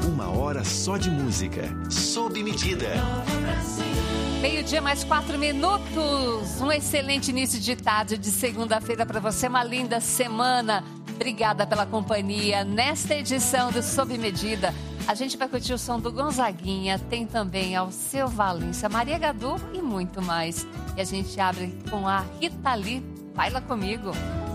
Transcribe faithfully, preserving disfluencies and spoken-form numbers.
Uma hora só de música. Sob medida. Meio-dia mais quatro minutos. Um excelente início de tarde de segunda-feira para você. Uma linda semana. Obrigada pela companhia nesta edição do Sob Medida. A gente vai curtir o som do Gonzaguinha. Tem também Alceu Valença, Maria Gadu e muito mais. E a gente abre com a Rita Lee. Baila comigo.